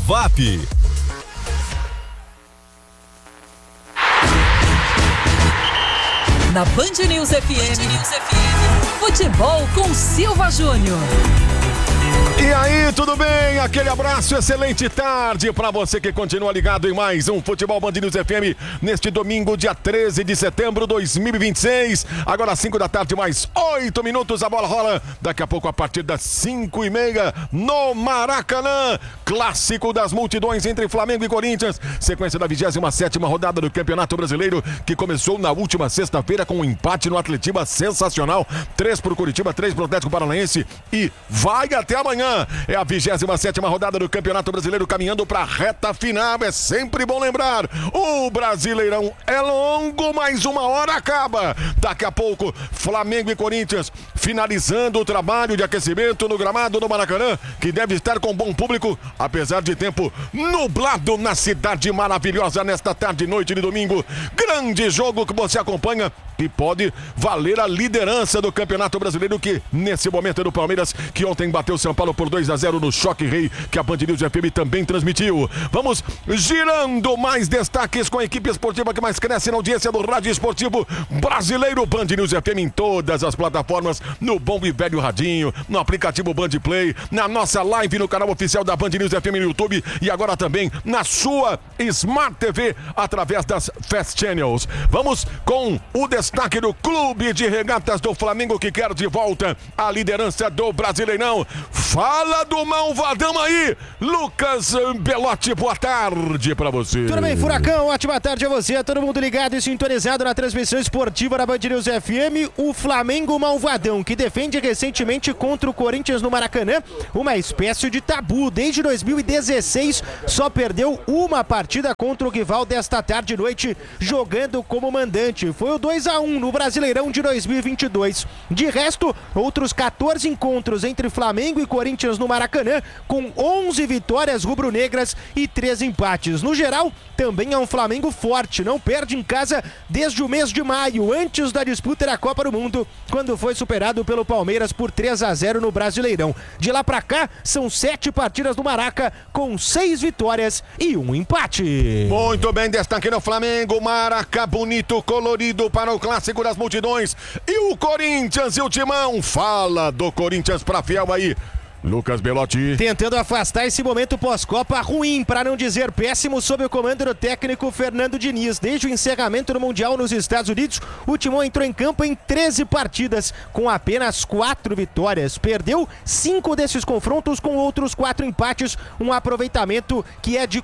VAP. Na Band News FM, futebol com Silva Júnior. E aí, tudo bem? Aquele abraço, excelente tarde para você que continua ligado em mais um Futebol Band News FM neste domingo, dia 13 de setembro de 2026. Agora 5 da tarde, mais 8 minutos, a bola rola daqui a pouco a partir das 5:30 no Maracanã. Clássico das multidões entre Flamengo e Corinthians, sequência da 27ª rodada do Campeonato Brasileiro, que começou na última sexta-feira com um empate no Atletiba sensacional, 3 pro Curitiba, 3 pro Atlético Paranaense e vai até amanhã. É a 27ª rodada do Campeonato Brasileiro caminhando para a reta final. É sempre bom lembrar, o Brasileirão é longo, mas uma hora acaba. Daqui a pouco, Flamengo e Corinthians finalizando o trabalho de aquecimento no gramado do Maracanã, que deve estar com bom público, apesar de tempo nublado na cidade maravilhosa nesta tarde e noite de domingo. Grande jogo que você acompanha, que pode valer a liderança do Campeonato Brasileiro, que nesse momento é do Palmeiras, que ontem bateu São Paulo por 2-0 no Choque Rei, que a Band News FM também transmitiu. Vamos girando mais destaques com a equipe esportiva que mais cresce na audiência do Rádio Esportivo Brasileiro. Band News FM em todas as plataformas, no bom e velho radinho, no aplicativo Band Play, na nossa live no canal oficial da Band News FM no YouTube e agora também na sua Smart TV através das Fast Channels. Vamos com o destaque do Clube de Regatas do Flamengo, que quer de volta a liderança do Brasileirão. Fala do malvadão aí, Lucas Belotti, boa tarde pra você. Tudo bem, Furacão? Ótima tarde a você, todo mundo ligado e sintonizado na transmissão esportiva da Band News FM. O Flamengo malvadão, que defende recentemente contra o Corinthians no Maracanã uma espécie de tabu. Desde 2016 só perdeu uma partida contra o rival desta tarde e noite jogando como mandante. Foi o 2-1 no Brasileirão de 2022. De resto, outros 14 encontros entre Flamengo e Corinthians no Maracanã, com 11 vitórias rubro-negras e 3 empates. No geral, também é um Flamengo forte, não perde em casa desde o mês de maio, antes da disputa da Copa do Mundo, quando foi superado pelo Palmeiras por 3-0 no Brasileirão. De lá pra cá, são 7 partidas no Maraca, com 6 vitórias e 1 empate. Muito bem, destaque no Flamengo, Maraca bonito, colorido para o clássico das multidões. E o Corinthians e o Timão, fala do Corinthians pra fiel aí, Lucas Belotti. Tentando afastar esse momento pós-Copa ruim, para não dizer péssimo, sob o comando do técnico Fernando Diniz. Desde o encerramento do Mundial nos Estados Unidos, o Timão entrou em campo em 13 partidas, com apenas 4 vitórias. Perdeu 5 desses confrontos, com outros 4 empates, um aproveitamento que é de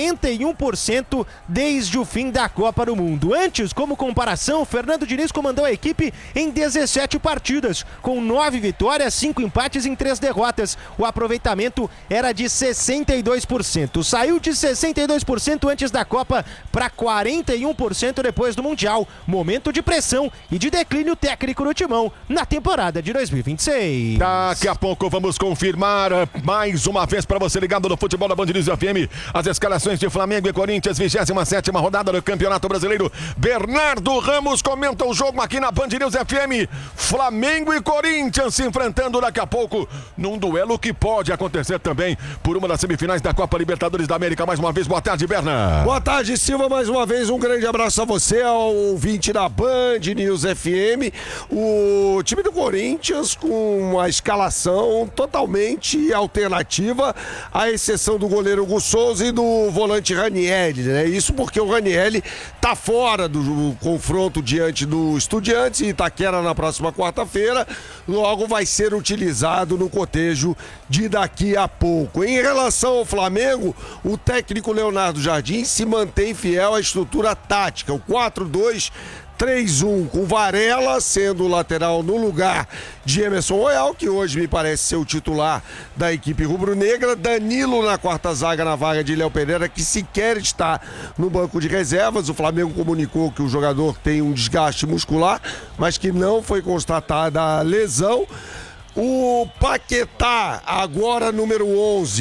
41% desde o fim da Copa do Mundo. Antes, como comparação, Fernando Diniz comandou a equipe em 17 partidas, com 9 vitórias, 5 empates em 3 derrotas. O aproveitamento era de 62%. Saiu de 62% antes da Copa para 41% depois do Mundial. Momento de pressão e de declínio técnico no Timão na temporada de 2026. Daqui a pouco vamos confirmar mais uma vez para você ligado no futebol da Band News FM as escalações de Flamengo e Corinthians, 27ª rodada do Campeonato Brasileiro. Bernardo Ramos comenta o jogo aqui na Band News FM. Flamengo e Corinthians se enfrentando daqui a pouco num duelo que pode acontecer também por uma das semifinais da Copa Libertadores da América. Mais uma vez, boa tarde, Berna. Boa tarde, Silva. Mais uma vez, um grande abraço a você, ao ouvinte da Band News FM. O time do Corinthians com uma escalação totalmente alternativa, à exceção do goleiro Hugo Souza e do volante Ranieri, né? Isso porque o Ranieri tá fora do confronto diante do Estudiantes em Itaquera na próxima quarta-feira. Logo vai ser utilizado no cotejo de daqui a pouco. Em relação ao Flamengo, o técnico Leonardo Jardim se mantém fiel à estrutura tática, o 4-2-3-1, com Varela sendo o lateral no lugar de Emerson Royal, que hoje me parece ser o titular da equipe rubro-negra, Danilo na quarta zaga na vaga de Léo Pereira, que sequer está no banco de reservas. O Flamengo comunicou que o jogador tem um desgaste muscular, mas que não foi constatada a lesão. O Paquetá, agora número 11,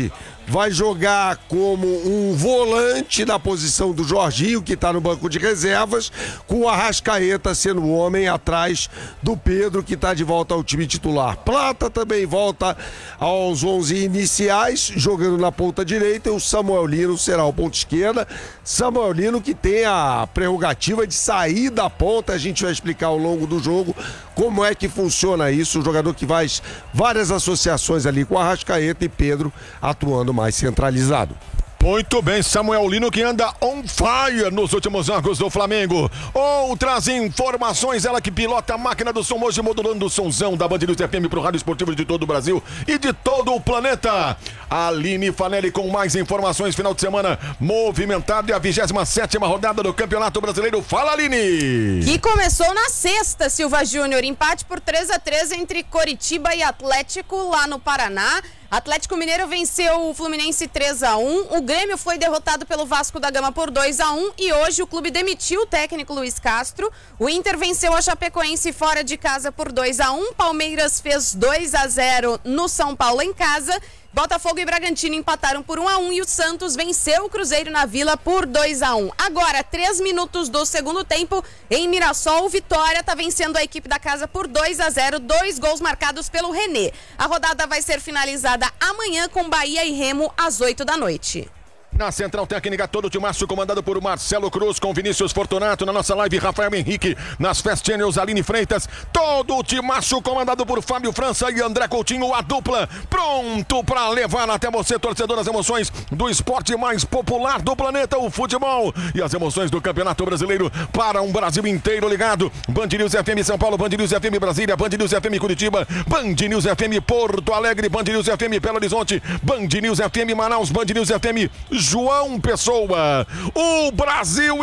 vai jogar como um volante na posição do Jorginho, que está no banco de reservas, com o Arrascaeta sendo o homem atrás do Pedro, que está de volta ao time titular. Plata também volta aos 11 iniciais, jogando na ponta direita, e o Samuel Lino será o ponta esquerda. Samuel Lino que tem a prerrogativa de sair da ponta, a gente vai explicar ao longo do jogo como é que funciona isso, o jogador que faz várias associações ali com Arrascaeta e Pedro atuando mais centralizado. Muito bem, Samuel Lino que anda on fire nos últimos jogos do Flamengo. Outras informações, ela que pilota a máquina do som hoje, modulando o somzão da Band News FM pro rádio esportivo de todo o Brasil e de todo o planeta. Aline Fanelli com mais informações, final de semana movimentado e a 27ª rodada do Campeonato Brasileiro. Fala, Aline! Que começou na sexta, Silva Júnior, empate por 3-3 entre Coritiba e Atlético lá no Paraná. Atlético Mineiro venceu o Fluminense 3-1, o Grêmio foi derrotado pelo Vasco da Gama por 2-1 e hoje o clube demitiu o técnico Luiz Castro. O Inter venceu a Chapecoense fora de casa por 2-1, Palmeiras fez 2-0 no São Paulo em casa. Botafogo e Bragantino empataram por 1-1 e o Santos venceu o Cruzeiro na Vila por 2-1. Agora, 3 minutos do segundo tempo, em Mirassol, o Vitória está vencendo a equipe da casa por 2-0, 2 gols marcados pelo René. A rodada vai ser finalizada amanhã com Bahia e Remo às 8 da noite. Na central técnica, todo o timaço comandado por Marcelo Cruz, com Vinícius Fortunato. Na nossa live, Rafael Henrique. Nas Fast Channels, Aline Freitas. Todo o timaço comandado por Fábio França e André Coutinho, a dupla. Pronto para levar até você, torcedor, as emoções do esporte mais popular do planeta, o futebol. E as emoções do Campeonato Brasileiro para um Brasil inteiro ligado. Band News FM São Paulo, Band News FM Brasília, Band News FM Curitiba, Band News FM Porto Alegre, Band News FM Belo Horizonte, Band News FM Manaus, Band News FM João Pessoa, o Brasil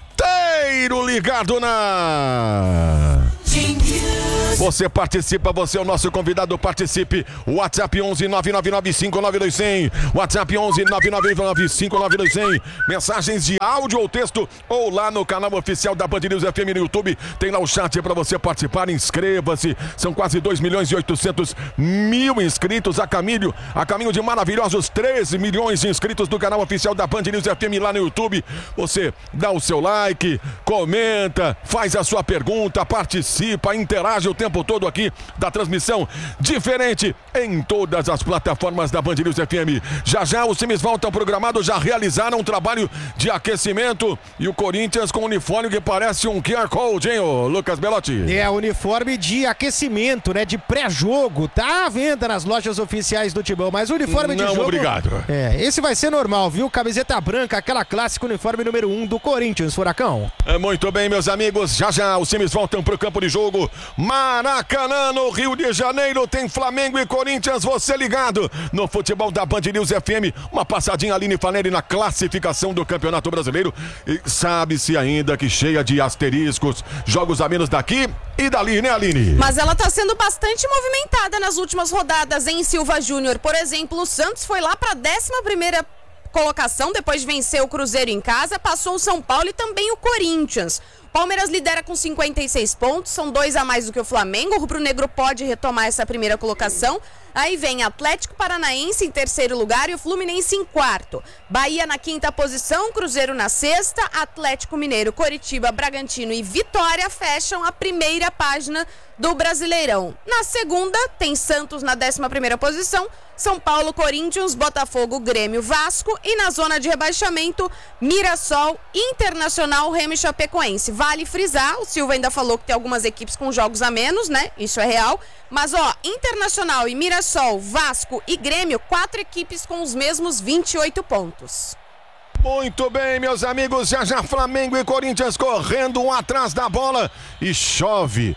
inteiro ligado na... Você participa, você é o nosso convidado, participe. WhatsApp 11 999 592100. WhatsApp 11 999 592100. Mensagens de áudio ou texto ou lá no canal oficial da Band News FM no YouTube. Tem lá o chat para você participar, inscreva-se. São quase 2.800.000 inscritos a caminho de maravilhosos 13 milhões de inscritos do canal oficial da Band News FM lá no YouTube. Você dá o seu like, comenta, faz a sua pergunta, participa, interage o tempo todo aqui da transmissão diferente em todas as plataformas da Band News FM. Já os times voltam programados, já realizaram um trabalho de aquecimento e o Corinthians com um uniforme que parece um QR Code, hein, ô Lucas Belotti? É, uniforme de aquecimento, né, de pré-jogo, tá à venda nas lojas oficiais do Timão, mas o uniforme de jogo... Não, obrigado. Esse vai ser normal, viu? Camiseta branca, aquela clássica, uniforme número 1 do Corinthians, Furacão. Muito bem, meus amigos, já os times voltam pro campo de jogo. Maracanã, no Rio de Janeiro, tem Flamengo e Corinthians, você ligado no futebol da Band News FM. Uma passadinha Aline Fanelli na classificação do Campeonato Brasileiro e sabe-se ainda que cheia de asteriscos, jogos a menos daqui e dali, né, Aline? Mas ela tá sendo bastante movimentada nas últimas rodadas, hein, Silva Júnior? Por exemplo, o Santos foi lá pra 11ª colocação depois de vencer o Cruzeiro em casa, passou o São Paulo e também o Corinthians. Palmeiras lidera com 56 pontos, são 2 a mais do que o Flamengo. O rubro-negro pode retomar essa primeira colocação. Aí vem Atlético Paranaense em 3º lugar e o Fluminense em 4º. Bahia na 5ª posição, Cruzeiro na 6ª, Atlético Mineiro, Coritiba, Bragantino e Vitória fecham a primeira página do Brasileirão. Na segunda, tem Santos na 11ª posição, São Paulo, Corinthians, Botafogo, Grêmio, Vasco e na zona de rebaixamento, Mirassol, Internacional, Remo e Chapecoense. Vale frisar, o Silva ainda falou que tem algumas equipes com jogos a menos, né? Isso é real. Mas, Internacional e Mirassol, Vasco e Grêmio, 4 equipes com os mesmos 28 pontos. Muito bem, meus amigos, já Flamengo e Corinthians correndo um atrás da bola e chove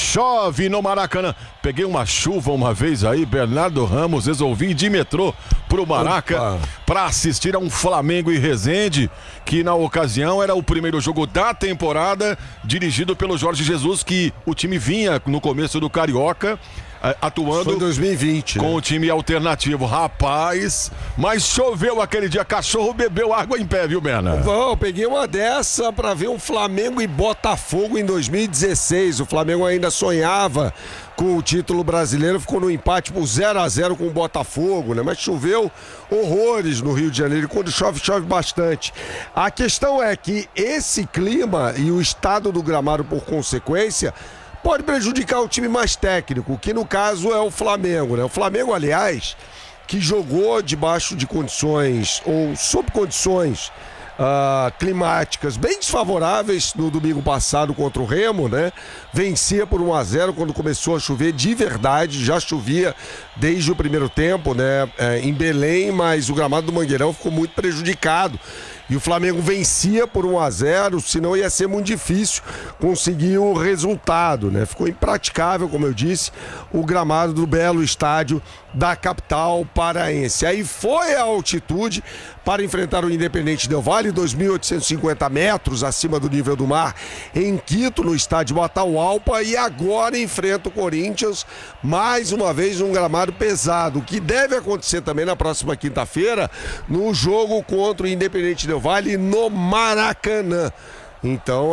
no Maracanã. Peguei uma chuva uma vez aí, Bernardo Ramos, resolvi ir de metrô pro Maraca para assistir a um Flamengo e Resende, que na ocasião era o primeiro jogo da temporada, dirigido pelo Jorge Jesus, que o time vinha no começo do Carioca atuando. Foi 2020. Com o time alternativo. Rapaz, mas choveu aquele dia. Cachorro bebeu água em pé, viu, Berna? Bom, eu peguei uma dessa pra ver um Flamengo e Botafogo em 2016. O Flamengo ainda sonhava com o título brasileiro, ficou no empate por 0-0 com o Botafogo, né? Mas choveu horrores no Rio de Janeiro, e quando chove, chove bastante. A questão é que esse clima e o estado do gramado, por consequência, pode prejudicar o time mais técnico, que no caso é o Flamengo, né? O Flamengo, aliás, que jogou debaixo de condições, ou sob condições climáticas bem desfavoráveis no domingo passado contra o Remo, né? Vencia por 1-0 quando começou a chover de verdade, já chovia desde o primeiro tempo, né? Em Belém, mas o gramado do Mangueirão ficou muito prejudicado. E o Flamengo vencia por 1-0, senão ia ser muito difícil conseguir o resultado, né? Ficou impraticável, como eu disse, o gramado do belo estádio da capital paraense. Aí foi a altitude para enfrentar o Independente Del Valle, 2.850 metros acima do nível do mar, em Quito, no estádio Atahualpa, e agora enfrenta o Corinthians, mais uma vez um gramado pesado, o que deve acontecer também na próxima quinta-feira, no jogo contra o Independente Del Valle no Maracanã. Então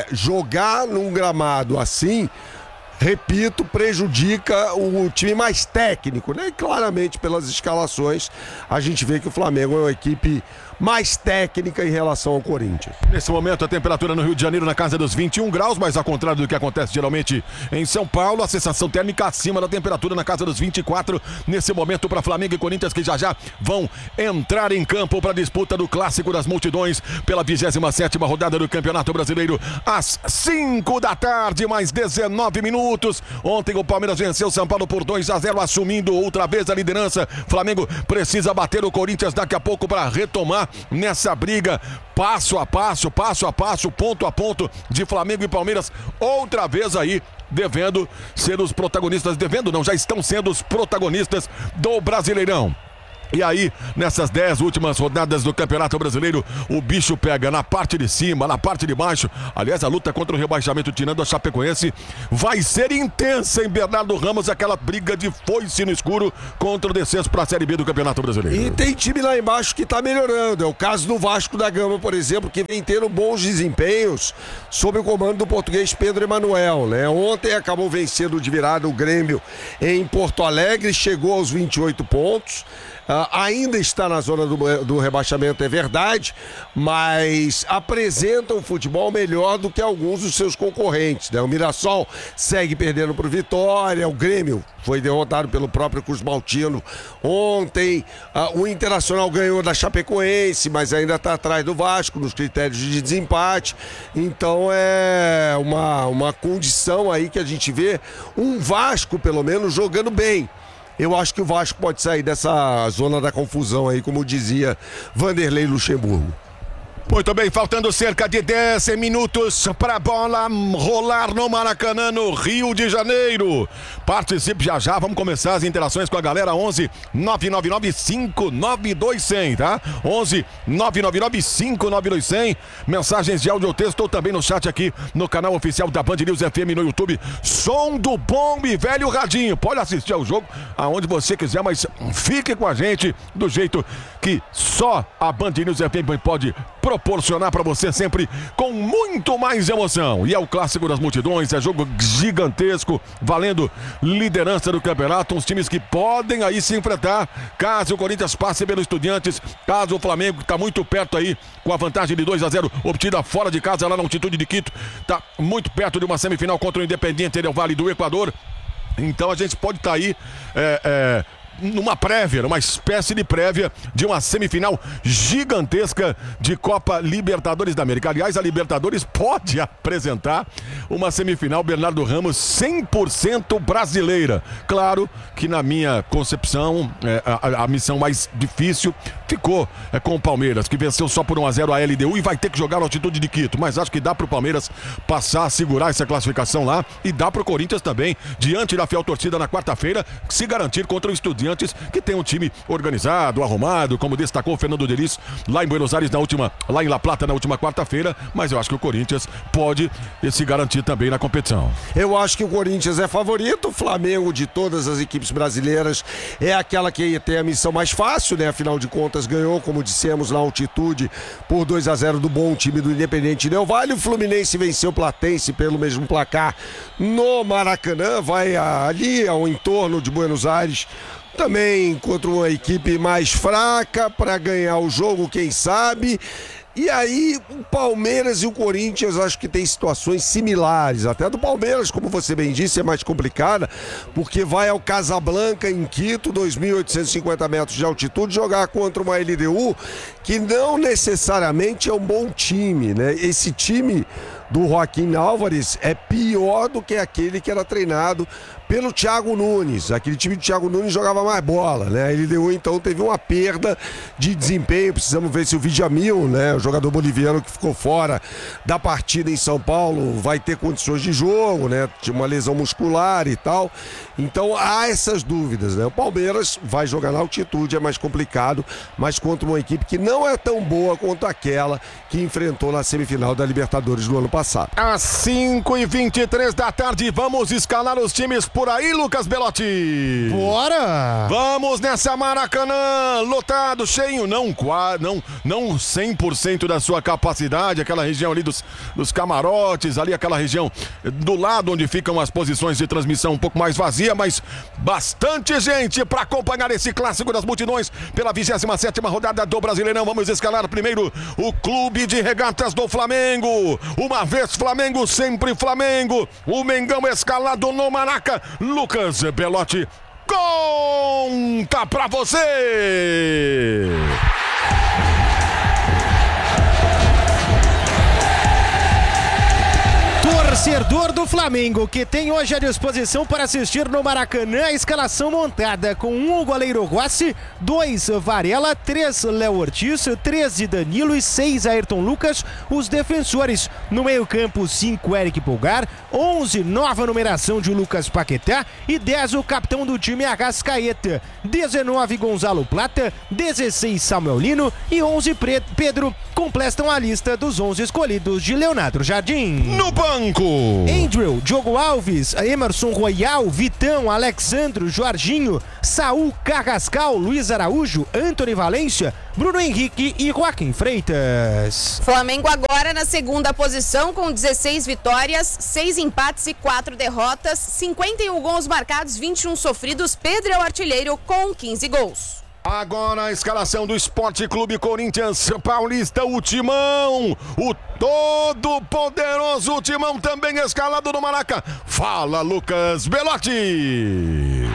jogar num gramado assim, repito, prejudica o time mais técnico, né? E claramente pelas escalações a gente vê que o Flamengo é uma equipe mais técnica em relação ao Corinthians. Nesse momento a temperatura no Rio de Janeiro na casa dos 21 graus, mas ao contrário do que acontece geralmente em São Paulo, a sensação térmica acima da temperatura na casa dos 24 nesse momento para Flamengo e Corinthians, que já vão entrar em campo para a disputa do Clássico das Multidões pela 27ª rodada do Campeonato Brasileiro às 5 da tarde, mais 19 minutos. Ontem o Palmeiras venceu o São Paulo por 2-0, assumindo outra vez a liderança. Flamengo precisa bater o Corinthians daqui a pouco para retomar nessa briga, passo a passo, ponto a ponto, de Flamengo e Palmeiras, outra vez aí devendo ser os protagonistas, já estão sendo os protagonistas do Brasileirão. E aí, nessas 10 últimas rodadas do Campeonato Brasileiro, o bicho pega na parte de cima, na parte de baixo. Aliás, a luta contra o rebaixamento, tirando a Chapecoense, vai ser intensa em Bernardo Ramos, aquela briga de foice no escuro contra o descenso para a Série B do Campeonato Brasileiro. E tem time lá embaixo que está melhorando. É o caso do Vasco da Gama, por exemplo, que vem tendo bons desempenhos sob o comando do português Pedro Emanuel, né? Ontem acabou vencendo de virada o Grêmio em Porto Alegre, chegou aos 28 pontos. Ainda está na zona do rebaixamento, é verdade, mas apresenta um futebol melhor do que alguns dos seus concorrentes, né? O Mirassol segue perdendo para o Vitória, o Grêmio foi derrotado pelo próprio Cruz Maltino ontem, o Internacional ganhou da Chapecoense, mas ainda está atrás do Vasco nos critérios de desempate. Então é uma condição aí que a gente vê um Vasco pelo menos jogando bem. Eu acho que o Vasco pode sair dessa zona da confusão aí, como dizia Vanderlei Luxemburgo. Muito bem, faltando cerca de 10 minutos para a bola rolar no Maracanã, no Rio de Janeiro. Participe já, vamos começar as interações com a galera. 11 999 592 100, tá? 11 999 592 100. Mensagens de áudio ou texto ou também no chat aqui no canal oficial da Band News FM no YouTube. Som do bom e velho radinho. Pode assistir ao jogo aonde você quiser, mas fique com a gente do jeito que só a Band News FM pode proporcionar para você, sempre com muito mais emoção. E é o Clássico das Multidões, é jogo gigantesco, valendo liderança do campeonato, uns times que podem aí se enfrentar, caso o Corinthians passe pelo Estudiantes, caso o Flamengo, que está muito perto aí, com a vantagem de 2-0, obtida fora de casa, lá na altitude de Quito, está muito perto de uma semifinal contra o Independiente Del Valle do Equador. Então a gente pode estar aí numa prévia, numa espécie de prévia de uma semifinal gigantesca de Copa Libertadores da América. Aliás, a Libertadores pode apresentar uma semifinal Bernardo Ramos 100% brasileira. Claro que na minha concepção a missão mais difícil ficou com o Palmeiras, que venceu só por 1-0 a LDU e vai ter que jogar na altitude de Quito, mas acho que dá pro Palmeiras passar a segurar essa classificação lá, e dá pro Corinthians também, diante da fiel torcida na quarta-feira, se garantir contra o Estudiantes Estudiantes, que tem um time organizado, arrumado, como destacou o Fernando Diniz lá em Buenos Aires lá em La Plata na última quarta-feira, mas eu acho que o Corinthians pode se garantir também na competição. Eu acho que o Corinthians é favorito, o Flamengo de todas as equipes brasileiras é aquela que tem a missão mais fácil, né? Afinal de contas ganhou, como dissemos, na altitude por 2-0 do bom time do Independente Del Valle. O Fluminense venceu o Platense pelo mesmo placar no Maracanã, vai ali ao entorno de Buenos Aires, também contra uma equipe mais fraca para ganhar o jogo, quem sabe. E aí, o Palmeiras e o Corinthians acho que tem situações similares. Até do Palmeiras, como você bem disse, é mais complicada, porque vai ao Casablanca, em Quito, 2.850 metros de altitude, jogar contra uma LDU que não necessariamente é um bom time, né? Esse time do Joaquim Álvares é pior do que aquele que era treinado pelo Thiago Nunes. Aquele time do Thiago Nunes jogava mais bola, né? A LDU então teve uma perda de desempenho. Precisamos ver se o Vidjamil, né, o jogador boliviano que ficou fora da partida em São Paulo, vai ter condições de jogo, né? Tinha uma lesão muscular e tal. Então há essas dúvidas, né? O Palmeiras vai jogar na altitude, é mais complicado, mas contra uma equipe que não é tão boa quanto aquela que enfrentou na semifinal da Libertadores do ano passado. Às 5h23 da tarde, vamos escalar os times por aí, Lucas Belotti. Bora! Vamos nessa Maracanã, lotado, cheio, não 100% da sua capacidade, aquela região ali dos camarotes, ali aquela região do lado onde ficam as posições de transmissão um pouco mais vazia, mas bastante gente para acompanhar esse clássico das multidões pela 27ª rodada do Brasileirão. Vamos escalar primeiro o Clube de Regatas do Flamengo. Uma vez Flamengo, sempre Flamengo. O Mengão escalado no Maraca. Lucas Belotti, conta pra você! Torcedor do Flamengo, que tem hoje à disposição para assistir no Maracanã a escalação montada com 1 o goleiro Rossi, 2 Varela, 3 Léo Ortiz, 13 Danilo e 6 Ayrton Lucas, os defensores. No meio-campo, 5 Eric Pulgar, 11 nova numeração de Lucas Paquetá e 10 o capitão do time Arrascaeta, 19 Gonzalo Plata, 16 Samuel Lino e 11 Pedro completam a lista dos 11 escolhidos de Leonardo Jardim. No banco, Andrew, Diogo Alves, Emerson Royal, Vitão, Alexandro, Jorginho, Saul Carrascal, Luiz Araújo, Antony Valência, Bruno Henrique e Joaquim Freitas. Flamengo agora na segunda posição com 16 vitórias, 6 empates e 4 derrotas, 51 gols marcados, 21 sofridos. Pedro é o artilheiro com 15 gols. Agora a escalação do Esporte Clube Corinthians Paulista, o Timão, o todo poderoso Timão também escalado no Maraca. Fala, Lucas Belotti.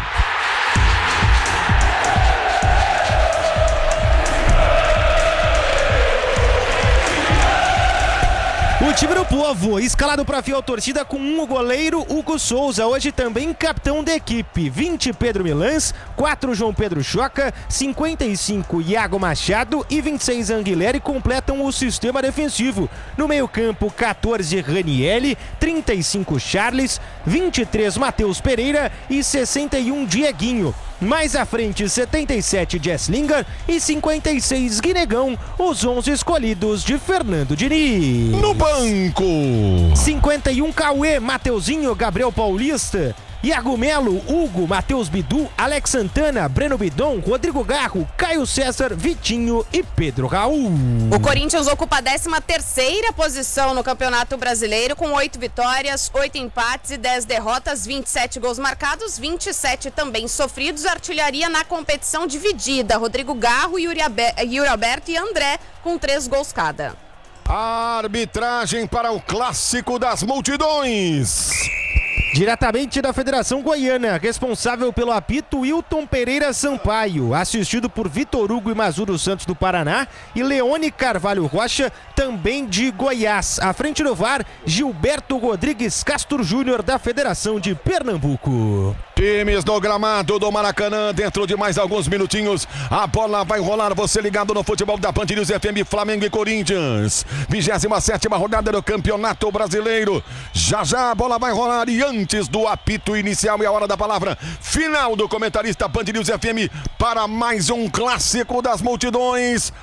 O time do povo, escalado para a fiel torcida com 1 o goleiro Hugo Souza, hoje também capitão da equipe, 20 Pedro Milans, 4 João Pedro Choca, 55 Iago Machado e 26 Anguilera completam o sistema defensivo. No meio-campo, 14 Ranielli, 35 Charles, 23 Matheus Pereira e 61 Dieguinho. Mais à frente, 77 Jesslinger e 56 Guinegão, os 11 escolhidos de Fernando Diniz. No banco, 51 Cauê, Mateuzinho, Gabriel Paulista, Iago Melo, Hugo, Matheus Bidu, Alex Santana, Breno Bidon, Rodrigo Garro, Caio César, Vitinho e Pedro Raul. O Corinthians ocupa a 13ª posição no Campeonato Brasileiro com 8 vitórias, 8 empates e 10 derrotas, 27 gols marcados, 27 também sofridos. Artilharia na competição dividida, Rodrigo Garro, Yuri Alberto e André com 3 gols cada. A arbitragem para o clássico das multidões. Diretamente da Federação Goiana, responsável pelo apito Wilton Pereira Sampaio, assistido por Vitor Hugo e Mazuro Santos do Paraná e Leone Carvalho Rocha, também de Goiás. À frente do VAR, Gilberto Rodrigues Castro Júnior da Federação de Pernambuco. Times no gramado do Maracanã, dentro de mais alguns minutinhos, a bola vai rolar, você ligado no futebol da Band News FM, Flamengo e Corinthians, 27ª rodada do Campeonato Brasileiro, já a bola vai rolar e antes do apito inicial é a hora da palavra final do comentarista Band News FM para mais um clássico das multidões,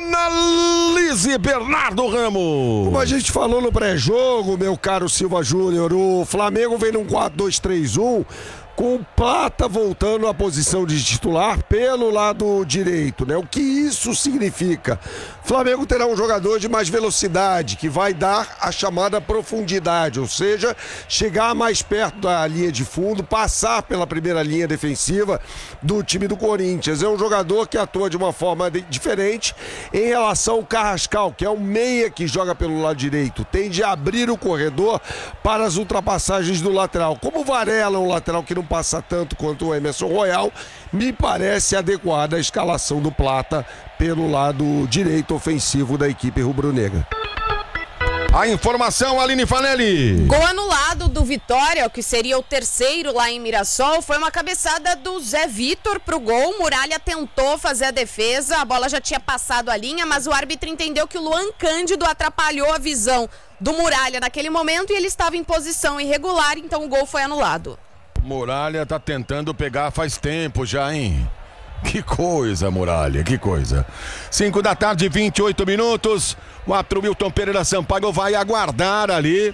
analise Bernardo Ramos. Como a gente falou no pré-jogo, meu caro Silva Júnior, o Flamengo vem num 4-2-3-1, com o Plata voltando à posição de titular pelo lado direito, né? O que isso significa? O Flamengo terá um jogador de mais velocidade, que vai dar a chamada profundidade, ou seja, chegar mais perto da linha de fundo, passar pela primeira linha defensiva do time do Corinthians. É um jogador que atua de uma forma diferente em relação ao Carrascal, que é o meia que joga pelo lado direito, tende a abrir o corredor para as ultrapassagens do lateral. Como o Varela é um lateral que não passa tanto quanto o Emerson Royal, me parece adequada a escalação do Plata pelo lado direito ofensivo da equipe rubro-negra. A informação, Aline Fanelli. Gol anulado do Vitória, o que seria o terceiro lá em Mirassol, foi uma cabeçada do Zé Vitor pro gol. Muralha tentou fazer a defesa, a bola já tinha passado a linha, mas o árbitro entendeu que o Luan Cândido atrapalhou a visão do Muralha naquele momento e ele estava em posição irregular, então o gol foi anulado. Muralha tá tentando pegar faz tempo já, hein? Que coisa, Muralha, que coisa. 5 da tarde, 28 minutos. O ator Wilton Pereira Sampaio vai aguardar ali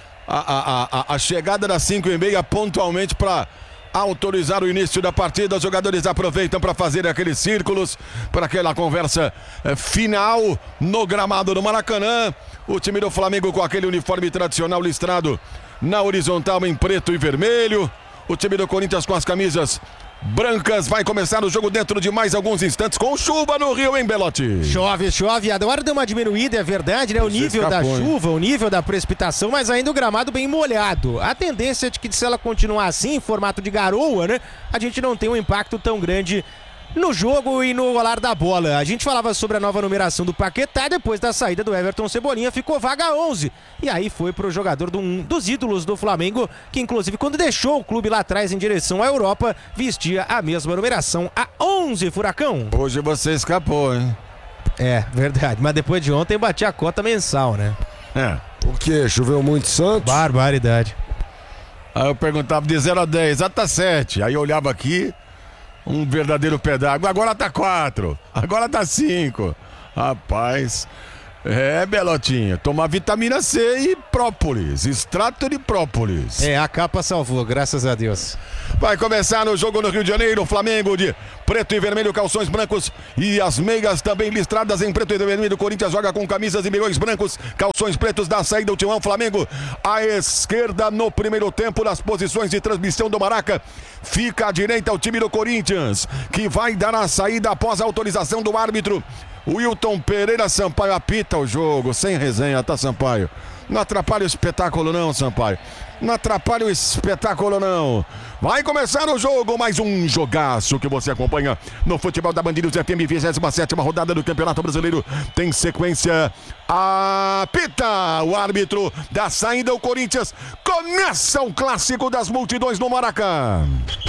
a chegada das 5h30 pontualmente para autorizar o início da partida. Os jogadores aproveitam para fazer aqueles círculos, para aquela conversa final no gramado do Maracanã. O time do Flamengo com aquele uniforme tradicional listrado na horizontal em preto e vermelho. O time do Corinthians com as camisas brancas. Vai começar o jogo dentro de mais alguns instantes com chuva no Rio, hein, Belotti? Chove. Agora deu uma diminuída, é verdade, né? O nível da chuva, o nível da precipitação, mas ainda o gramado bem molhado. A tendência é de que se ela continuar assim, em formato de garoa, né? A gente não tem um impacto tão grande no jogo e no rolar da bola. A gente falava sobre a nova numeração do Paquetá, depois da saída do Everton Cebolinha ficou vaga 11, e aí foi pro jogador dos ídolos do Flamengo, que inclusive quando deixou o clube lá atrás em direção à Europa, vestia a mesma numeração, a 11, Furacão. Hoje você escapou, hein? É, verdade, mas depois de ontem bati a cota mensal, né? É. O que? Choveu muito Santos? Barbaridade. Aí eu perguntava de 0 a 10, tá 7, aí eu olhava aqui, um verdadeiro pé d'água. Agora tá 4, agora tá 5. Rapaz, Belotinho, tomar vitamina C e própolis, extrato de própolis. A capa salvou, graças a Deus. Vai começar o jogo no Rio de Janeiro, Flamengo de preto e vermelho, calções brancos e as meias também listradas em preto e vermelho. Corinthians joga com camisas e meiões brancos, calções pretos da saída do timão. Flamengo à esquerda no primeiro tempo, nas posições de transmissão do Maraca. Fica à direita o time do Corinthians, que vai dar a saída após a autorização do árbitro. Wilton Pereira Sampaio apita o jogo, sem resenha, tá, Sampaio? Não atrapalha o espetáculo não, Sampaio. Não atrapalha o espetáculo não. Vai começar o jogo, mais um jogaço que você acompanha no futebol da Band News FM, 27ª rodada do Campeonato Brasileiro. Tem sequência, apita o árbitro da saída, o Corinthians. Começa o clássico das multidões no Maracanã.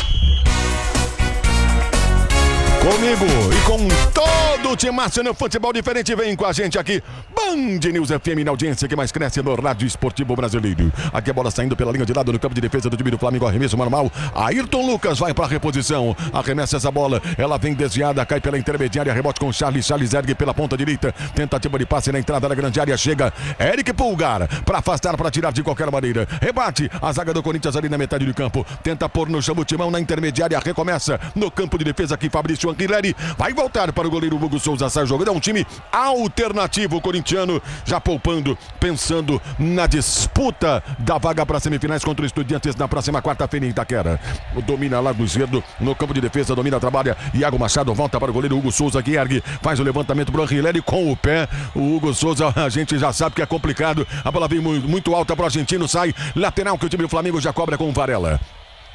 Comigo e com todo o timaço no futebol diferente, vem com a gente aqui, Band News FM, na audiência que mais cresce no rádio esportivo brasileiro. Aqui a bola saindo pela linha de lado no campo de defesa do time do Flamengo, arremesso normal. Ayrton Lucas vai para a reposição, arremessa essa bola, ela vem desviada, cai pela intermediária, rebote com Charles ergue pela ponta direita, tentativa de passe na entrada da grande área, chega Eric Pulgar para afastar, para tirar de qualquer maneira, rebate, a zaga do Corinthians ali na metade do campo, tenta pôr no chão o timão na intermediária, recomeça no campo de defesa aqui, Fabrício Anguilleri vai voltar para o goleiro Hugo Souza, sai jogando, é um time alternativo corintiano, já poupando, pensando na disputa da vaga para semifinais contra o Estudiantes na próxima quarta-feira em Itaquera. Domina lá do esquerdo, no campo de defesa, domina, trabalha, Iago Machado volta para o goleiro Hugo Souza, que ergue, faz o levantamento para o Anguilleri com o pé, o Hugo Souza, a gente já sabe que é complicado, a bola vem muito alta para o argentino, sai lateral que o time do Flamengo já cobra com o Varela.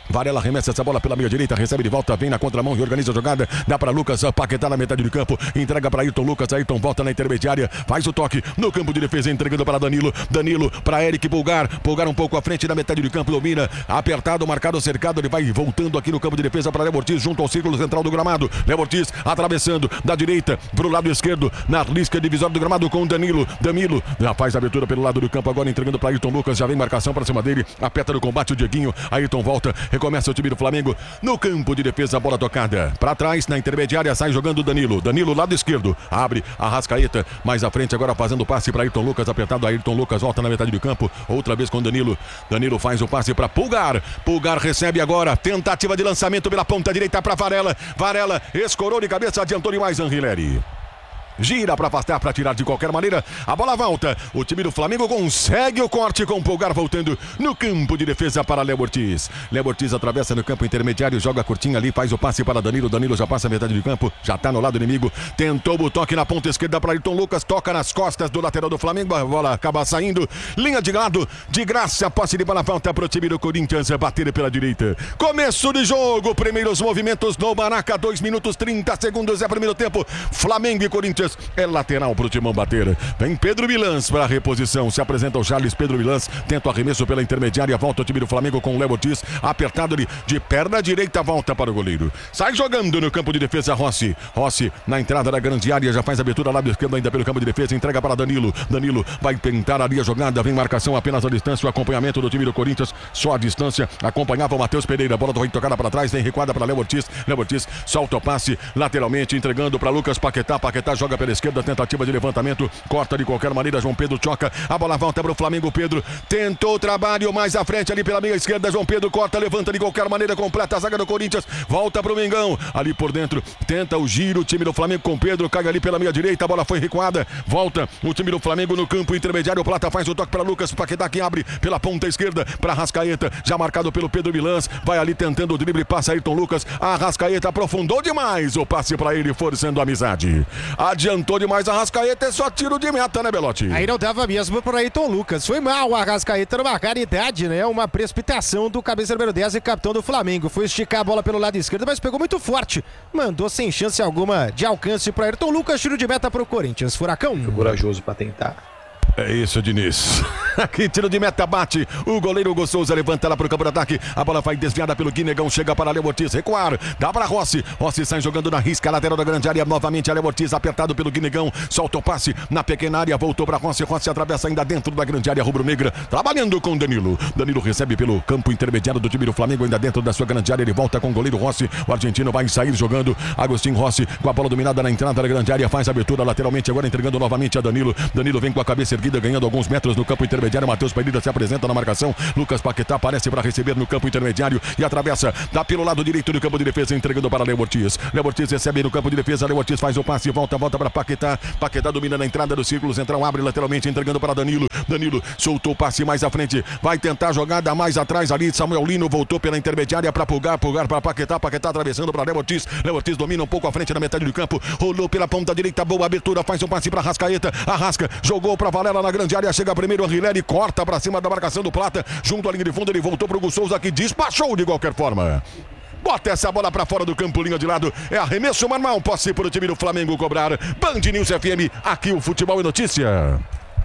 Varela remessa essa bola pela meia direita, recebe de volta, vem na contramão e organiza a jogada. Dá para Lucas Paquetá na metade do campo, entrega para Ayrton Lucas. Ayrton volta na intermediária, faz o toque no campo de defesa, entregando para Danilo. Danilo para Eric Pulgar. Pulgar um pouco à frente na metade do campo, domina, apertado, marcado, cercado. Ele vai voltando aqui no campo de defesa para Léo Ortiz, junto ao círculo central do gramado. Léo Ortiz atravessando da direita para o lado esquerdo, na risca divisória do gramado com Danilo. Danilo já faz a abertura pelo lado do campo, agora entregando para Ayrton Lucas. Já vem marcação para cima dele, aperta no combate o Dieguinho. Ayrton volta, recomeça o time do Flamengo no campo de defesa, bola tocada para trás, na intermediária, sai jogando Danilo. Danilo, lado esquerdo, abre Arrascaeta, mais à frente agora fazendo o passe para Ayrton Lucas, apertado. Ayrton Lucas volta na metade do campo, outra vez com Danilo. Danilo faz o passe para Pulgar. Pulgar recebe agora, tentativa de lançamento pela ponta direita para Varela. Varela escorou de cabeça, adiantou demais Anrileri. Gira para afastar, para tirar de qualquer maneira. A bola volta. O time do Flamengo consegue o corte com o Pulgar voltando no campo de defesa para Léo Ortiz. Léo Ortiz atravessa no campo intermediário, joga curtinho ali, faz o passe para Danilo. Danilo já passa a metade de campo, já está no lado inimigo. Tentou o toque na ponta esquerda para Ayrton Lucas. Toca nas costas do lateral do Flamengo. A bola acaba saindo. Linha de lado, de graça. Posse de bola, volta para o time do Corinthians. Bater pela direita. Começo de jogo. Primeiros movimentos no Maraca. 2 minutos 30 segundos. É primeiro tempo. Flamengo e Corinthians. É lateral para o Timão bater. Vem Pedro Milans para a reposição. Se apresenta o Charles. Pedro Milans tenta o arremesso pela intermediária. Volta o time do Flamengo com o Léo Ortiz. Apertado ali de perna direita. Volta para o goleiro. Sai jogando no campo de defesa Rossi. Rossi na entrada da grande área. Já faz a abertura lado esquerdo ainda pelo campo de defesa. Entrega para Danilo. Danilo vai tentar ali a jogada. Vem marcação apenas à distância. O acompanhamento do time do Corinthians. Só a distância. Acompanhava o Matheus Pereira. Bola do tocada para trás. Vem recuada para Léo Ortiz. Léo Ortiz solta o passe lateralmente. Entregando para Lucas Paquetá. Paquetá joga pela esquerda. Tentativa de levantamento, corta de qualquer maneira. João Pedro choca, a bola volta para o Flamengo. Pedro tentou o trabalho mais à frente ali pela meia esquerda. João Pedro corta, levanta de qualquer maneira, completa a zaga do Corinthians, volta para o Mengão, ali por dentro, tenta o giro. O time do Flamengo com Pedro, cai ali pela meia direita, a bola foi recuada, volta o time do Flamengo no campo intermediário. O Plata faz o toque para Lucas Paquetá, que abre pela ponta esquerda para Arrascaeta, já marcado pelo Pedro Milans, vai ali tentando o drible, passa Ayrton Lucas. A Arrascaeta aprofundou demais o passe para ele, forçando a amizade. Adiantou demais a Arrascaeta, é só tiro de meta, né, Belotti? Aí não dava mesmo para Ayrton Lucas. Foi mal a Arrascaeta numa caridade, né? Uma precipitação do cabeça número 10 e capitão do Flamengo. Foi esticar a bola pelo lado esquerdo, mas pegou muito forte. Mandou sem chance alguma de alcance para Ayrton Lucas. Tiro de meta para o Corinthians. Furacão. Foi corajoso para tentar. É isso, Diniz. Aqui, tiro de meta, bate. O goleiro Hugo Souza levanta lá pro campo de ataque. A bola vai desviada pelo Guinegão. Chega para Léo Ortiz. Recuar. Dá para Rossi. Rossi sai jogando na risca lateral da grande área. Novamente a Léo Ortiz apertado pelo Guinegão. Solta o passe na pequena área. Voltou para Rossi. Rossi atravessa ainda dentro da grande área rubro-negra. Trabalhando com Danilo. Danilo recebe pelo campo intermediário do time do Flamengo. Ainda dentro da sua grande área. Ele volta com o goleiro Rossi. O argentino vai sair jogando. Agostinho Rossi com a bola dominada na entrada da grande área. Faz a abertura lateralmente. Agora entregando novamente a Danilo. Danilo vem com a cabeça erguida, ganhando alguns metros no campo intermediário. Matheus Pereira se apresenta na marcação. Lucas Paquetá aparece para receber no campo intermediário e atravessa, dá pelo lado direito do campo de defesa, entregando para Léo Ortiz. Léo Ortiz recebe no campo de defesa. Léo Ortiz faz o passe, volta para Paquetá. Paquetá domina na entrada do círculo central, abre lateralmente, entregando para Danilo. Danilo soltou o passe mais à frente, vai tentar a jogada mais atrás ali. Samuel Lino voltou pela intermediária para Pulgar para Paquetá. Paquetá atravessando para Léo Ortiz. Léo Ortiz domina um pouco à frente na metade do campo, rolou pela ponta direita, boa abertura, faz o passe para Arrascaeta. Arrasca, jogou para Varela na grande área, chega primeiro Anrileri, corta para cima da marcação do Plata, junto à linha de fundo. Ele voltou para o Hugo Souza, que despachou de qualquer forma. Bota essa bola para fora do campo, linha de lado. É arremesso manual, posse para o time do Flamengo cobrar. Band News FM, aqui o futebol é notícia.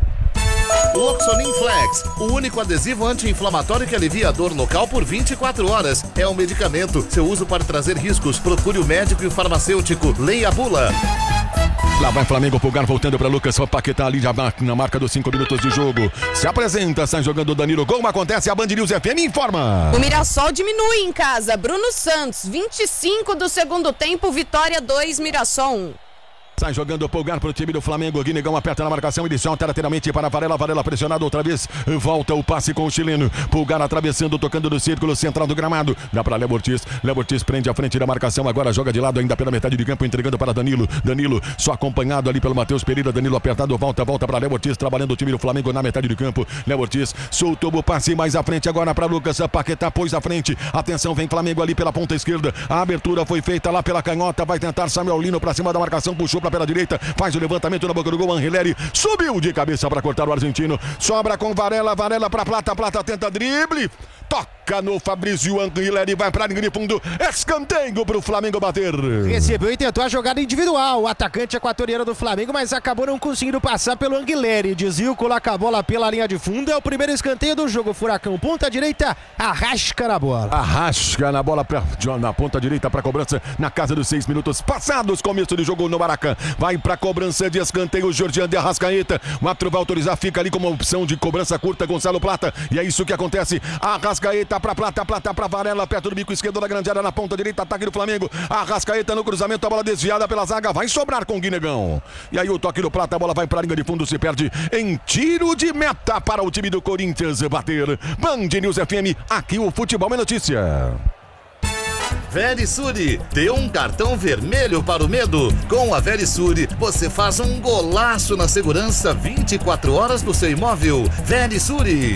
Loxonin Flex, o único adesivo anti-inflamatório que alivia a dor local por 24 horas. É um medicamento. Seu uso pode trazer riscos. Procure o médico e o farmacêutico. Leia a bula. Lá vai Flamengo, Pulgar voltando para Lucas Paquetá ali já na marca dos 5 minutos de jogo. Se apresenta, sai jogando o Danilo. Como acontece? A Band News FM informa. O Mirassol diminui em casa. Bruno Santos, 25 do segundo tempo, Vitória 2, Mirassol 1. Sai jogando o Pulgar para o time do Flamengo. Guinegão aperta na marcação. Ele solta lateralmente para Varela. Varela pressionado outra vez. Volta o passe com o chileno. Pulgar atravessando, tocando no círculo central do gramado. Dá para Léo Ortiz. Léo Ortiz prende a frente da marcação. Agora joga de lado ainda pela metade de campo, entregando para Danilo. Danilo só acompanhado ali pelo Matheus Pereira. Danilo apertado. Volta para Léo Ortiz. Trabalhando o time do Flamengo na metade de campo. Léo Ortiz soltou o passe mais à frente. Agora para Lucas Paquetá. Pôs à frente. Atenção, vem Flamengo ali pela ponta esquerda. A abertura foi feita lá pela canhota. Vai tentar Samuel Lino para cima da marcação. Puxou para pela direita, faz o levantamento na boca do gol. Anrileri subiu de cabeça para cortar o argentino. Sobra com Varela. Varela para Plata. Plata tenta drible. Toca toca no Fabrício Anguilera e vai pra linha de fundo. Escanteio pro Flamengo bater. Recebeu e tentou a jogada individual. O atacante equatoriano do Flamengo, mas acabou não conseguindo passar pelo Anguilera. Desvio, coloca a bola pela linha de fundo. É o primeiro escanteio do jogo. Furacão, ponta direita, Arrasca na bola. Arrasca na bola na ponta direita pra cobrança na casa dos 6 minutos passados. Começo de jogo no Maracanã. Vai pra cobrança de escanteio. Jordian de Arrascaeta. O árbitro vai autorizar. Fica ali como opção de cobrança curta. Gonçalo Plata. E é isso que acontece. Arrascaeta pra Plata. Plata pra Varela. Perto do bico esquerdo da grande área na ponta direita. Ataque do Flamengo. Arrascaeta no cruzamento. A bola desviada pela zaga. Vai sobrar com o Guinegão. E aí o toque do Plata. A bola vai pra linha de fundo. Se perde em tiro de meta para o time do Corinthians bater. Band News FM. Aqui o futebol é notícia. Verisure, dê um cartão vermelho para o medo. Com a Verisure, você faz um golaço na segurança 24 horas do seu imóvel. Verisure.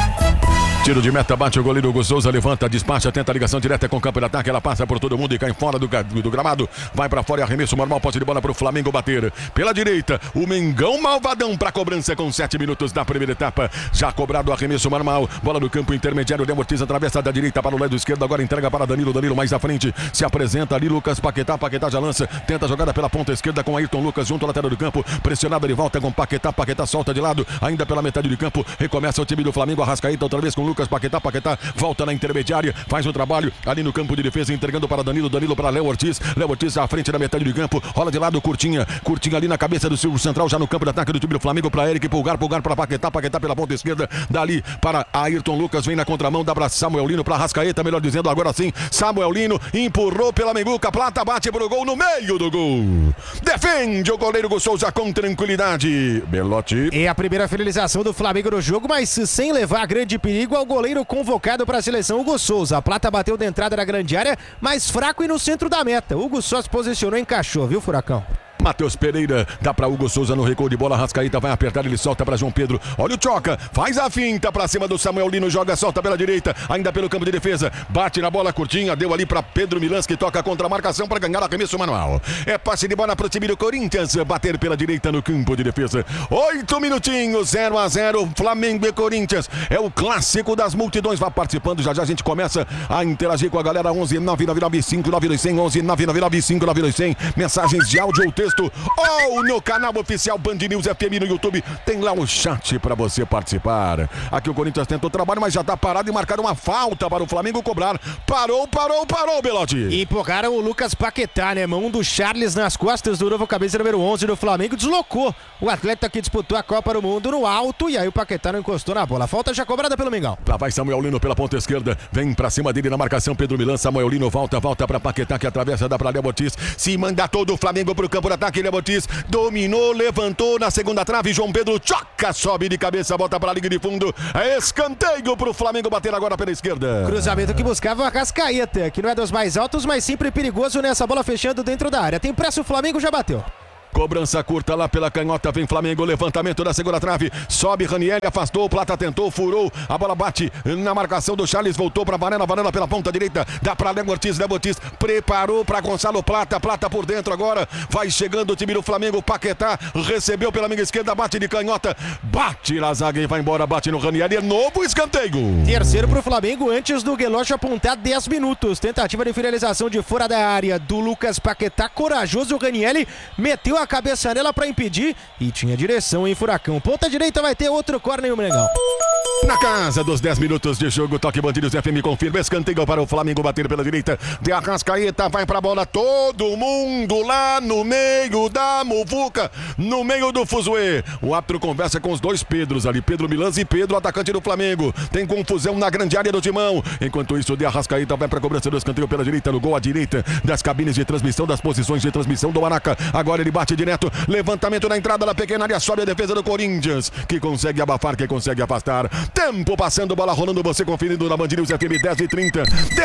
Tiro de meta, bate o goleiro Hugo Souza, levanta, despacha, tenta a ligação direta com o campo de ataque, ela passa por todo mundo e cai fora do gramado, vai pra fora e arremesso normal, posse de bola pro Flamengo bater. Pela direita, o Mengão malvadão pra cobrança com 7 minutos da primeira etapa, já cobrado o arremesso normal, bola no campo intermediário, Léo Ortiz atravessa da direita para o lado esquerdo, agora entrega para Danilo mais à frente, se apresenta ali Lucas Paquetá já lança, tenta a jogada pela ponta esquerda com Ayrton Lucas junto à lateral do campo, pressionado de volta com Paquetá solta de lado, ainda pela metade do campo, recomeça o time do Flamengo, Arrascaeta outra vez com Lucas Paquetá volta na intermediária, faz o trabalho ali no campo de defesa, entregando para Danilo para Léo Ortiz à frente da metade do campo, rola de lado, Curtinha ali na cabeça do Silvio Central, já no campo de ataque do time do Flamengo, para Eric, Pulgar para Paquetá pela ponta esquerda, dali para Ayrton Lucas, vem na contramão, dá para Samuel Lino, para Arrascaeta, melhor dizendo, agora sim, Samuel Lino empurrou pela Menguca, Plata bate pro gol, no meio do gol, defende o goleiro Hugo Souza com tranquilidade, Belotti. É a primeira finalização do Flamengo no jogo, mas sem levar grande perigo ao goleiro convocado para a seleção, Hugo Souza. A Plata bateu de entrada na grande área, mais fraco e no centro da meta. Hugo só se posicionou e encaixou, viu, Furacão? Matheus Pereira, dá para Hugo Souza no recuo de bola, Arrascaeta vai apertar, ele solta para João Pedro, olha o Choca, faz a finta para cima do Samuel Lino, joga, solta pela direita, ainda pelo campo de defesa, bate na bola curtinha, deu ali para Pedro Milans, que toca contra a marcação para ganhar arremesso manual. É passe de bola para o time do Corinthians, bater pela direita no campo de defesa. 8 minutinhos, 0-0, Flamengo e Corinthians, é o clássico das multidões, vá participando, já a gente começa a interagir com a galera, 11 999 592 11 999 592 mensagens de áudio ou texto, ou no canal oficial Band News FM no YouTube, tem lá o chat para você participar. Aqui o Corinthians tentou trabalho, mas já tá parado e marcaram uma falta para o Flamengo cobrar. Parou, Belotti. E empurraram o Lucas Paquetá, né? Mão do Charles nas costas do novo cabeça número 11 do Flamengo, deslocou o atleta que disputou a Copa do Mundo no alto, e aí o Paquetá não encostou na bola. Falta já cobrada pelo Mengão. Lá vai Samuel Lino pela ponta esquerda, vem pra cima dele na marcação Pedro Milan, Samuel Lino volta pra Paquetá, que atravessa, dá pra Léo Ortiz, se manda todo o Flamengo pro campo de ataque, Léo Ortiz dominou, levantou na segunda trave, João Pedro choca, sobe de cabeça, volta pra liga de fundo, é escanteio pro Flamengo bater agora pela esquerda. Cruzamento que buscava o Arrascaeta, que não é dos mais altos, mas sempre perigoso nessa bola fechando dentro da área. Tem pressa, o Flamengo já bateu. Cobrança curta lá pela canhota, vem Flamengo, levantamento da segunda trave, sobe Ranieri, afastou, o Plata tentou, furou, a bola bate na marcação do Charles, voltou pra Varela pela ponta direita, dá pra Léo Ortiz, preparou pra Gonçalo Plata por dentro agora, vai chegando o time do Flamengo, Paquetá, recebeu pela minha esquerda, bate de canhota, bate na zaga e vai embora, bate no Ranieri, é novo escanteio. Terceiro pro Flamengo, antes do Gueloche apontar 10 minutos, tentativa de finalização de fora da área do Lucas Paquetá, corajoso, o Ranieri meteu a cabeça nela para impedir e tinha direção em Furacão. Ponta direita vai ter outro córner, o Mengão. Na casa dos 10 minutos de jogo, toque Band News FM confirma, escanteio para o Flamengo bater pela direita de Arrascaeta, vai pra bola, todo mundo lá no meio da muvuca, no meio do fuzuê. O árbitro conversa com os dois Pedros ali, Pedro Milans e Pedro, atacante do Flamengo. Tem confusão na grande área do Timão. Enquanto isso, de Arrascaeta vai pra cobrança do escanteio pela direita, no gol à direita das cabines de transmissão, das posições de transmissão do Maraca. Agora ele bate direto, levantamento na entrada da pequena área, sobe a defesa do Corinthians, que consegue abafar, que consegue afastar. Tempo passando, bola rolando, você conferindo na Band News FM, 10h30.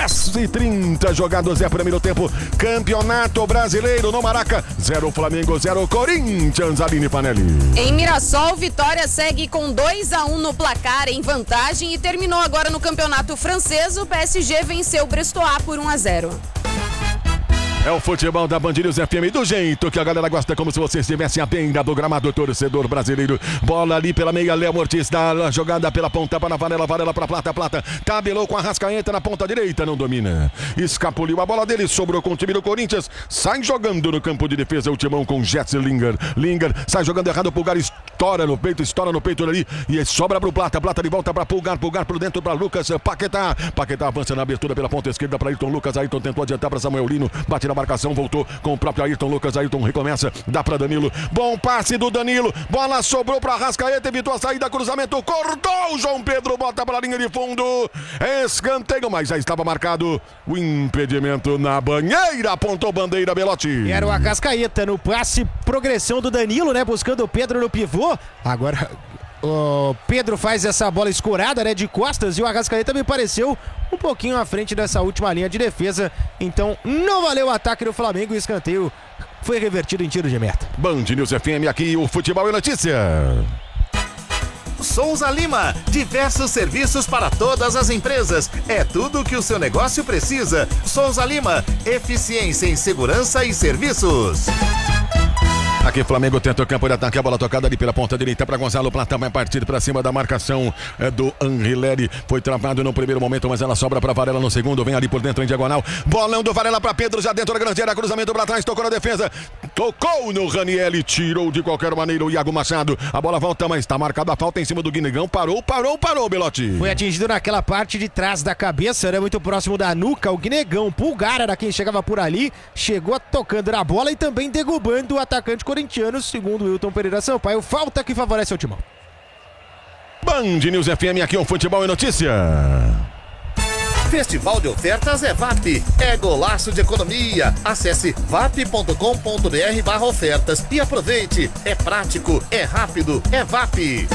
10h30 jogados, é primeiro tempo. Campeonato Brasileiro no Maraca. 0 Flamengo, 0 Corinthians, Aline Panelli. Em Mirassol, Vitória segue com 2-1 no placar, em vantagem, e terminou agora no Campeonato Francês. O PSG venceu o Brestois por 1-0. É o futebol da Band News FM do jeito que a galera gosta, como se você estivesse à beira do gramado, torcedor brasileiro. Bola ali pela meia, Léo Ortiz dá jogada pela ponta para Varela, Varela para Plata, tabelou com a Arrascaeta na ponta direita, não domina. Escapuliu a bola dele, sobrou com o time do Corinthians, sai jogando no campo de defesa o timão com Jesse Lingard. Lingard sai jogando errado, o Pulgar estoura no peito ali e sobra pro Plata de volta para Pulgar por dentro para Lucas Paquetá avança na abertura pela ponta esquerda para Ayrton Lucas, Ayrton tentou adiantar para Samuel Lino, bate na marcação, voltou com o próprio Ayrton Lucas, Ayrton recomeça, dá para Danilo, bom passe do Danilo, bola sobrou para Arrascaeta, evitou a saída, cruzamento, cortou, João Pedro bota para a linha de fundo, escanteio, mas já estava marcado o impedimento na banheira, apontou bandeira Belotti. Era o Arrascaeta no passe, progressão do Danilo, né, buscando o Pedro no pivô, agora o Pedro faz essa bola escorada, né, de costas, e o Arrascaeta me pareceu um pouquinho à frente dessa última linha de defesa, então não valeu o ataque do Flamengo, o escanteio foi revertido em tiro de meta. Band News FM, aqui o Futebol e Notícia. Souza Lima, diversos serviços para todas as empresas. É tudo o que o seu negócio precisa. Souza Lima, eficiência em segurança e serviços. Aqui Flamengo tenta o campo de ataque, a bola tocada ali pela ponta direita para Gonzalo Plata, vai partir para cima da marcação do Anrileri, foi travado no primeiro momento, mas ela sobra para Varela no segundo, vem ali por dentro em diagonal, bolão do Varela para Pedro, já dentro da grande área, cruzamento para trás, tocou na defesa, tocou no Ranieri, tirou de qualquer maneira o Iago Machado, a bola volta, mas está marcada a falta em cima do Guinegão, parou, Belotti. Foi atingido naquela parte de trás da cabeça, né, muito próximo da nuca, o Guinegão, Pulgar era quem chegava por ali, chegou tocando na bola e também derrubando o atacante corintianos, segundo Wilton Pereira Sampaio, falta que favorece o timão. Band News FM, aqui o Futebol e Notícia. Festival de ofertas é VAP, é golaço de economia. Acesse vap.com.br/ofertas e aproveite. É prático, é rápido, é VAP.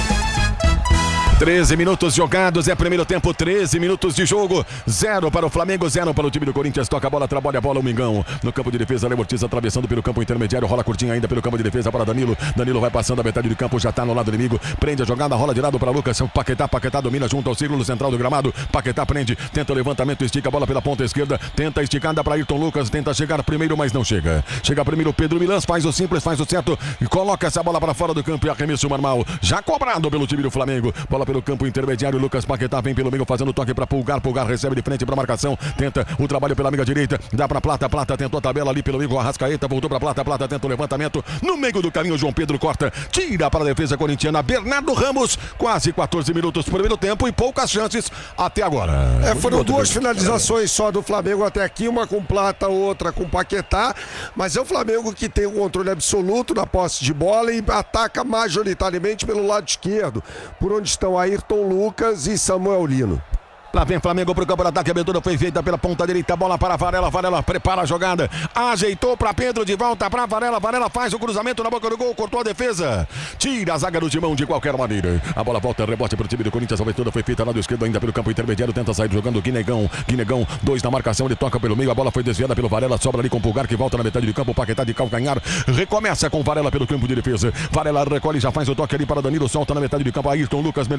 13 minutos jogados, é primeiro tempo, 13 minutos de jogo, 0 para o Flamengo, 0 para o time do Corinthians, toca a bola, trabalha a bola, o Mingão, no campo de defesa, Léo Ortiz atravessando pelo campo intermediário, rola curtinho ainda pelo campo de defesa para Danilo vai passando a metade do campo, já está no lado inimigo, prende a jogada, rola de lado para Lucas, Paquetá domina junto ao círculo central do gramado, Paquetá prende, tenta o levantamento, estica a bola pela ponta esquerda, tenta esticada para Ayrton Lucas, tenta chegar primeiro, mas não chega primeiro Pedro Milans, faz o simples, faz o certo, e coloca essa bola para fora do campo e arremesso normal, já cobrado pelo time do Flamengo, bola pelo campo intermediário, Lucas Paquetá vem pelo meio fazendo toque para Pulgar recebe de frente para marcação, tenta o trabalho pela amiga direita, dá para Plata tentou a tabela ali pelo meio, Arrascaeta voltou para Plata tenta o levantamento, no meio do caminho João Pedro corta, tira para a defesa corintiana, Bernardo Ramos, quase 14 minutos por primeiro tempo e poucas chances até agora. Foram duas finalizações só do Flamengo até aqui, uma com Plata, outra com Paquetá, mas é o Flamengo que tem o controle absoluto na posse de bola e ataca majoritariamente pelo lado esquerdo, por onde estão Ayrton Lucas e Samuel Lino. Lá vem Flamengo pro campo de ataque, a abertura foi feita pela ponta direita, bola para Varela prepara a jogada, ajeitou para Pedro, de volta para Varela faz o cruzamento na boca do gol, cortou a defesa, tira a zaga do timão de qualquer maneira, a bola volta, rebote pro time do Corinthians, a abertura foi feita lado esquerdo ainda pelo campo intermediário, tenta sair jogando Guinegão, 2 na marcação, ele toca pelo meio, a bola foi desviada pelo Varela, sobra ali com o Pulgar que volta na metade de campo, Paquetá de calcanhar, recomeça com Varela pelo campo de defesa, Varela recolhe, já faz o toque ali para Danilo, solta na metade de campo, Ayrton Lucas,